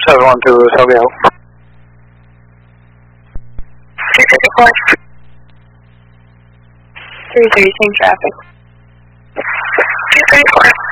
712 Sao Biao. 334. 33, same traffic. 234.